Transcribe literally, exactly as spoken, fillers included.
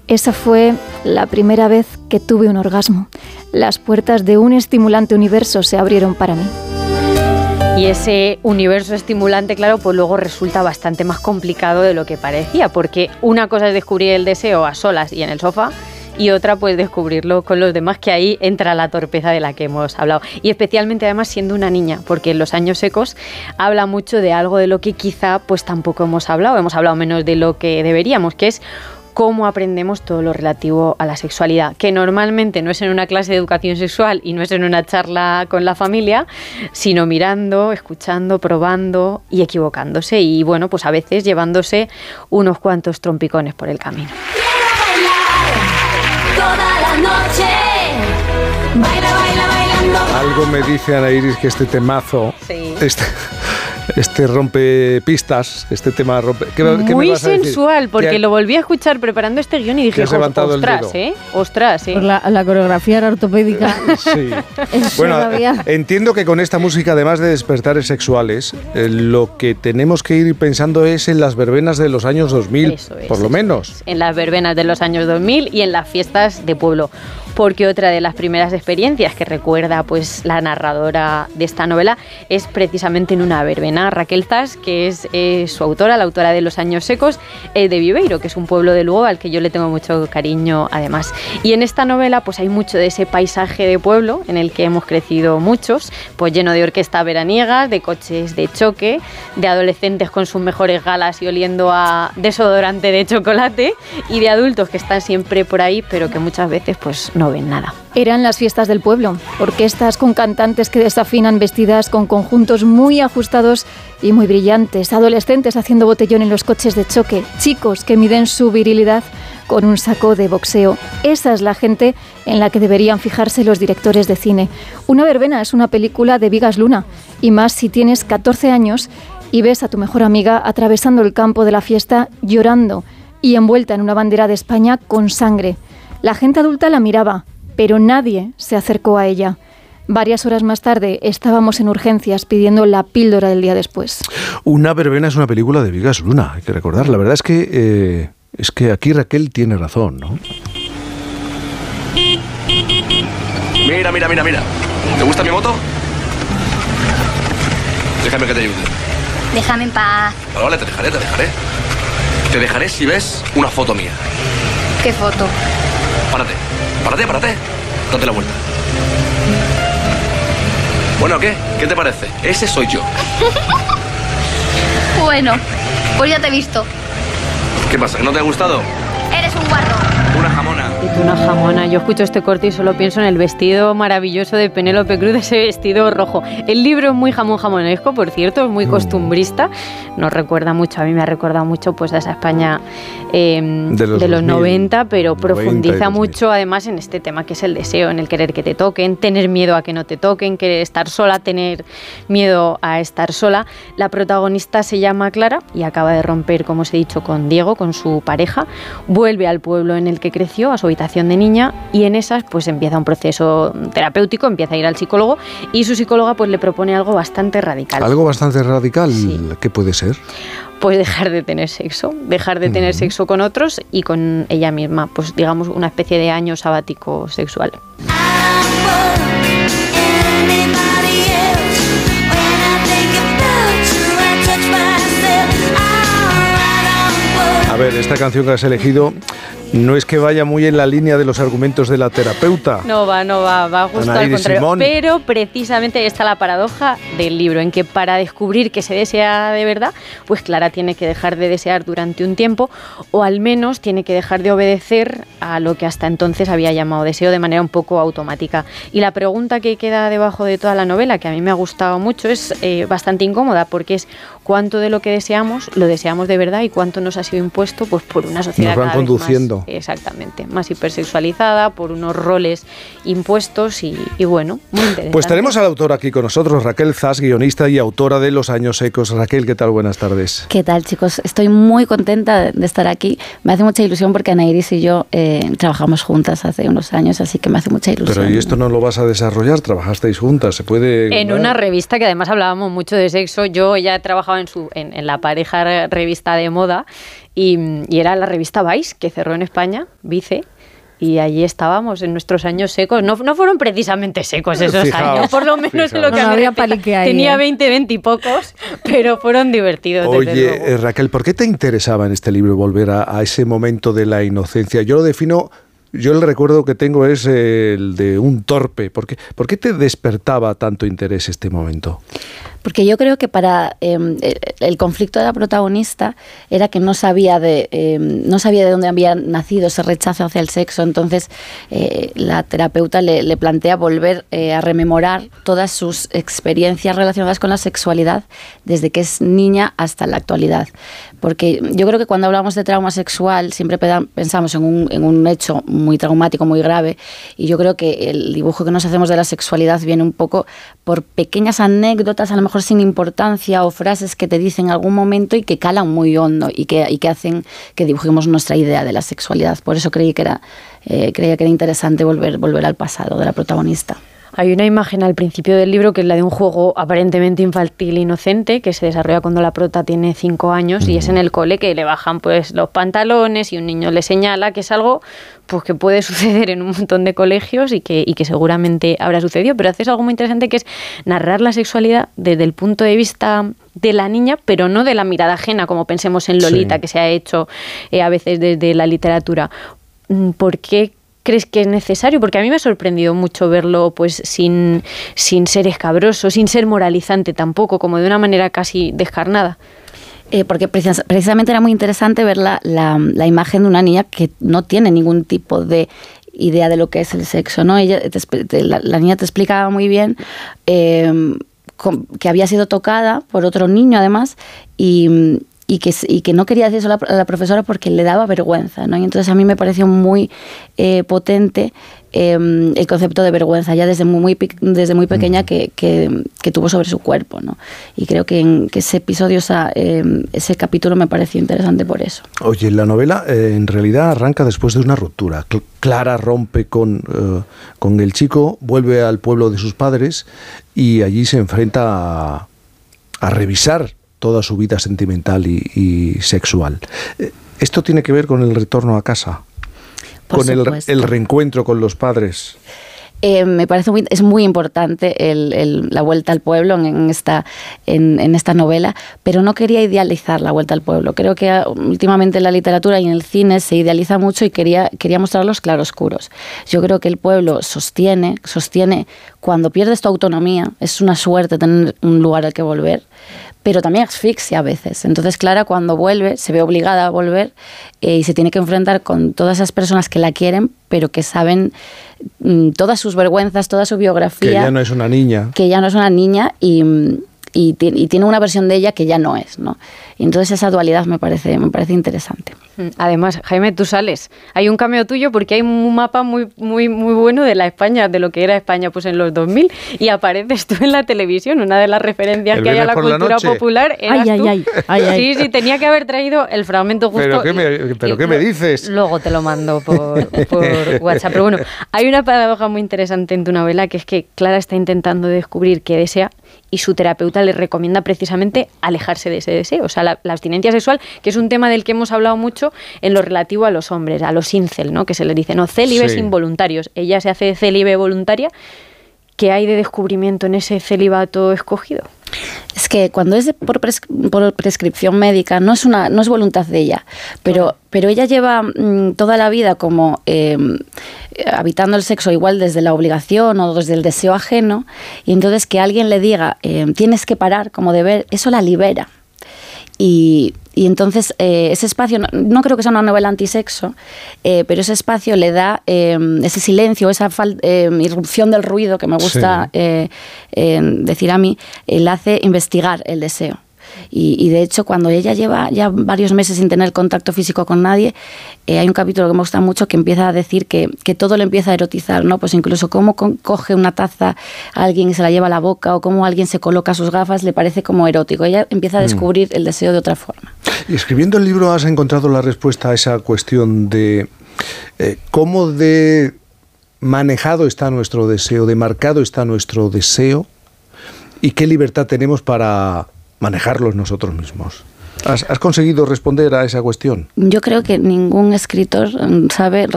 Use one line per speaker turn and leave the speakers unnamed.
Esa fue la primera vez que tuve un orgasmo. Las puertas de un estimulante universo se abrieron para mí.
Y ese universo estimulante, claro, pues luego resulta bastante más complicado de lo que parecía, porque una cosa es descubrir el deseo a solas y en el sofá, y otra pues descubrirlo con los demás, que ahí entra la torpeza de la que hemos hablado. Y especialmente además siendo una niña, porque en Los años secos habla mucho de algo de lo que quizá pues tampoco hemos hablado, hemos hablado menos de lo que deberíamos, que es cómo aprendemos todo lo relativo a la sexualidad, que normalmente no es en una clase de educación sexual y no es en una charla con la familia, sino mirando, escuchando, probando y equivocándose, y bueno, pues a veces llevándose unos cuantos trompicones por el camino.
Toda la noche, baila, baila, bailando.
Algo me dice Ana Iris que este temazo,
sí.
este, este rompe pistas, este tema rompe... ¿qué, ¿qué
Muy
me vas a decir?
sensual, porque
¿Qué?
Lo volví a escuchar preparando este guión y dije, ostras, ¿eh? Ostras, ¿eh?
Por la, la coreografía era ortopédica.
Sí. Bueno, entiendo que con esta música, además de despertares sexuales, eh, lo que tenemos que ir pensando es en las verbenas de los años dos mil,
eso es,
por lo
eso
menos.
Es. En las verbenas de los años dos mil y en las fiestas de pueblo. Porque otra de las primeras experiencias que recuerda pues la narradora de esta novela es precisamente en una verbena. Raquel Zas, que es eh, su autora, la autora de Los años secos, eh, de Viveiro, que es un pueblo de Lugo al que yo le tengo mucho cariño además. Y en esta novela pues hay mucho de ese paisaje de pueblo en el que hemos crecido muchos, pues lleno de orquestas veraniegas, de coches de choque, de adolescentes con sus mejores galas y oliendo a desodorante de chocolate, y de adultos que están siempre por ahí, pero que muchas veces pues no ven nada.
Eran las fiestas del pueblo, orquestas con cantantes que desafinan vestidas con conjuntos muy ajustados y muy brillantes, adolescentes haciendo botellón en los coches de choque, chicos que miden su virilidad con un saco de boxeo. Esa es la gente en la que deberían fijarse los directores de cine. Una verbena es una película de Vigas Luna, y más si tienes catorce años y ves a tu mejor amiga atravesando el campo de la fiesta llorando y envuelta en una bandera de España con sangre. La gente adulta la miraba, pero nadie se acercó a ella. Varias horas más tarde estábamos en urgencias pidiendo la píldora del día después.
Una verbena es una película de Vigas Luna, hay que recordar. La verdad es que eh, es que aquí Raquel tiene razón, ¿no?
Mira, mira, mira, mira. ¿Te gusta mi moto? Déjame que te ayude.
Déjame en paz.
Vale, vale, te dejaré, te dejaré. Te dejaré si ves una foto mía.
¿Qué foto?
Párate, párate, párate. Date la vuelta. Bueno, ¿qué? ¿Qué te parece? Ese soy yo.
Bueno, pues ya te he visto.
¿Qué pasa? ¿Que no te ha gustado?
Eres un guarro.
Una jamona.
Y tú una jamona. Yo escucho este corte y solo pienso en el vestido maravilloso de Penélope Cruz, ese vestido rojo. El libro es muy jamón jamonesco, por cierto, es muy costumbrista. Nos recuerda mucho, a mí me ha recordado mucho pues a esa España eh, de los, de los noventa, pero profundiza mucho además en este tema que es el deseo, en el querer que te toquen, tener miedo a que no te toquen, querer estar sola, tener miedo a estar sola. La protagonista se llama Clara y acaba de romper, como os he dicho, con Diego, con su pareja. Vuelve al pueblo en el que creció, a su habitación de niña, y en esas pues empieza un proceso terapéutico, empieza a ir al psicólogo, y su psicóloga pues le propone algo bastante radical.
¿Algo bastante radical?
Sí.
¿Qué puede ser?
Pues dejar de tener sexo, dejar de tener uh-huh. sexo con otros y con ella misma, pues digamos una especie de año sabático sexual.
A ver, esta canción que has elegido no es que vaya muy en la línea de los argumentos de la terapeuta.
No va, no va, va justo
Ana
al
Iris
contrario.
Simón.
Pero precisamente está la paradoja del libro, en que para descubrir que se desea de verdad, pues Clara tiene que dejar de desear durante un tiempo, o al menos tiene que dejar de obedecer a lo que hasta entonces había llamado deseo de manera un poco automática. Y la pregunta que queda debajo de toda la novela, que a mí me ha gustado mucho, es eh, bastante incómoda, porque es cuánto de lo que deseamos lo deseamos de verdad y cuánto nos ha sido impuesto pues por una sociedad
nos van
cada vez
conduciendo.
Más, exactamente, más hipersexualizada, por unos roles impuestos y, y bueno, muy interesante.
Pues tenemos a la autora aquí con nosotros, Raquel Zas, guionista y autora de Los años secos. Raquel, ¿qué tal? Buenas tardes.
¿Qué tal, chicos? Estoy muy contenta de estar aquí. Me hace mucha ilusión porque Ana Iris y yo eh, trabajamos juntas hace unos años, así que me hace mucha ilusión.
Pero ¿y esto no lo vas a desarrollar? ¿Trabajasteis juntas? ¿Se puede...?
En una revista que además hablábamos mucho de sexo. Yo ya he trabajado trabajaba en, su, en, en la pareja revista de moda y, y era la revista Vice, que cerró en España, Vice. Y allí estábamos en nuestros años secos. No, no fueron precisamente secos esos
Fijaos,
años, por lo menos en lo que
no,
a
no
mí
había
respecta.
palique ahí,
Tenía
¿eh?
veinte, veinte y pocos, pero fueron divertidos.
Oye,
desde luego.
eh, Raquel, ¿por qué te interesaba en este libro volver a, a ese momento de la inocencia? Yo lo defino, yo el recuerdo que tengo es el de un torpe. ¿Por qué, por qué te despertaba tanto interés este momento?
Porque yo creo que para eh, el conflicto de la protagonista era que no sabía de eh, no sabía de dónde había nacido ese rechazo hacia el sexo. Entonces eh, la terapeuta le, le plantea volver eh, a rememorar todas sus experiencias relacionadas con la sexualidad desde que es niña hasta la actualidad. Porque yo creo que cuando hablamos de trauma sexual siempre pensamos en un, en un hecho muy traumático, muy grave, y yo creo que el dibujo que nos hacemos de la sexualidad viene un poco por pequeñas anécdotas, a lo mejor sin importancia, o frases que te dicen en algún momento y que calan muy hondo y que, y que hacen que dibujemos nuestra idea de la sexualidad. Por eso creí que era, eh, creía que era interesante volver, volver al pasado de la protagonista.
Hay una imagen al principio del libro que es la de un juego aparentemente infantil e inocente que se desarrolla cuando la prota tiene cinco años y es en el cole que le bajan pues los pantalones y un niño le señala, que es algo pues que puede suceder en un montón de colegios y que, y que seguramente habrá sucedido, pero haces algo muy interesante que es narrar la sexualidad desde el punto de vista de la niña, pero no de la mirada ajena, como pensemos en Lolita, sí, que se ha hecho eh, a veces desde la literatura. ¿Por qué crees que es necesario? Porque a mí me ha sorprendido mucho verlo pues sin, sin ser escabroso, sin ser moralizante tampoco, como de una manera casi descarnada.
Eh, porque precis- precisamente era muy interesante ver la, la, la imagen de una niña que no tiene ningún tipo de idea de lo que es el sexo, ¿no? Ella te, te, la, la niña te explicaba muy bien eh, con, que había sido tocada por otro niño además y... Y que, y que no quería decir eso a la, a la profesora porque le daba vergüenza, ¿no? Y entonces a mí me pareció muy eh, potente eh, el concepto de vergüenza, ya desde muy, muy, desde muy pequeña, que, que, que tuvo sobre su cuerpo, ¿no? Y creo que, en, que ese episodio, esa, eh, ese capítulo me pareció interesante por eso.
Oye, la novela eh, en realidad arranca después de una ruptura. Clara rompe con, eh, con el chico, vuelve al pueblo de sus padres y allí se enfrenta a, a revisar toda su vida sentimental y, y sexual. ¿Esto tiene que ver con el retorno a casa?
Por
¿Con el, el reencuentro con los padres?
Eh, me parece muy, es muy importante el, el, la vuelta al pueblo en, en, esta, en, en esta novela, pero no quería idealizar la vuelta al pueblo. Creo que últimamente en la literatura y en el cine se idealiza mucho y quería, quería mostrar los claroscuros. Yo creo que el pueblo sostiene, sostiene cuando pierdes tu autonomía, es una suerte tener un lugar al que volver, pero también asfixia a veces. Entonces Clara, cuando vuelve, se ve obligada a volver eh, y se tiene que enfrentar con todas esas personas que la quieren, pero que saben mm, todas sus vergüenzas, toda su biografía.
Que ya no es una niña.
Que ya no es una niña y, y, y tiene una versión de ella que ya no es, ¿no? Y entonces esa dualidad me parece, me parece interesante.
Además, Jaime, tú sales. Hay un cameo tuyo porque hay un mapa muy, muy, muy bueno de la España, de lo que era España pues en los dos mil, y apareces tú en la televisión. Una de las referencias
el
que hay a la cultura
la
popular eras
ay,
tú.
Ay, ay, ay,
sí, sí, tenía que haber traído el fragmento justo.
¿Pero qué me, pero
y,
qué
y,
me dices?
Luego te lo mando por, por WhatsApp. Pero bueno, hay una paradoja muy interesante en tu novela, que es que Clara está intentando descubrir qué desea y su terapeuta le recomienda precisamente alejarse de ese deseo. O sea, la, la abstinencia sexual, que es un tema del que hemos hablado mucho en lo relativo a los hombres, a los incel, ¿no? Que se les dice, no, célibes sí. involuntarios. Ella se hace célibe voluntaria. ¿Qué hay de descubrimiento en ese celibato escogido?
Es que cuando es por, pres, por prescripción médica no es una no es voluntad de ella, pero, claro. pero ella lleva mmm, toda la vida como eh, habitando el sexo igual desde la obligación o desde el deseo ajeno, y entonces que alguien le diga eh, tienes que parar como deber, eso la libera. Y, y entonces eh, ese espacio, no, no creo que sea una novela antisexo, eh, pero ese espacio le da eh, ese silencio, esa fal, eh, irrupción del ruido que me gusta sí. eh, eh, decir a mí, eh, le hace investigar el deseo. Y, y de hecho, cuando ella lleva ya varios meses sin tener contacto físico con nadie, eh, hay un capítulo que me gusta mucho que empieza a decir que, que todo le empieza a erotizar, ¿no? Pues incluso cómo con, coge una taza a alguien y se la lleva a la boca, o cómo alguien se coloca sus gafas, le parece como erótico. Ella empieza a descubrir mm. el deseo de otra forma.
Y escribiendo el libro has encontrado la respuesta a esa cuestión de eh, cómo de manejado está nuestro deseo, de marcado está nuestro deseo, y qué libertad tenemos para manejarlos nosotros mismos. ¿Has, has conseguido responder a esa cuestión?
Yo creo que ningún escritor sabe